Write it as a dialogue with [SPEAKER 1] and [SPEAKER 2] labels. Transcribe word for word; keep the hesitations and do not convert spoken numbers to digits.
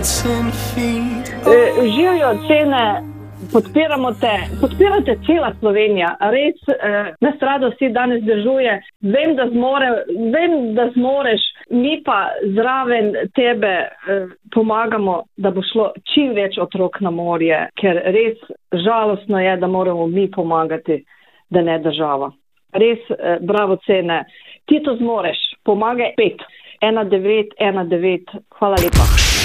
[SPEAKER 1] Živijo cene, podpiramo te, podpirate cela Slovenija, res eh, nas rado vsi danes držuje, vem, da zmore, vem, da zmoreš, mi pa zraven tebe eh, pomagamo, da bo šlo čim več otrok na morje, ker res žalostno je, da moramo mi pomagati, da ne država. Res eh, bravo cene, ti to zmoreš, pomagaj pet, ena devet ena devet, hvala lepa.